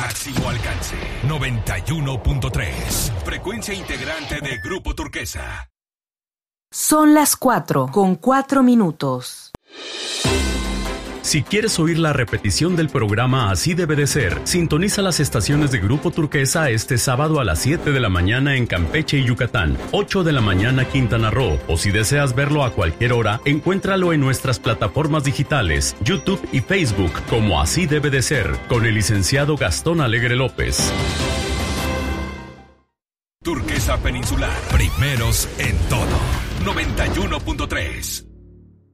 máximo alcance. 91.3. Frecuencia integrante de Grupo Turquesa. Son las 4:04. Si quieres oír la repetición del programa Así debe de ser, sintoniza las estaciones de Grupo Turquesa este sábado a las 7 de la mañana en Campeche y Yucatán, 8 de la mañana Quintana Roo, o si deseas verlo a cualquier hora, encuéntralo en nuestras plataformas digitales, YouTube y Facebook, como Así debe de ser, con el licenciado Gastón Alegre López. Turquesa Peninsular, primeros en todo. 91.3.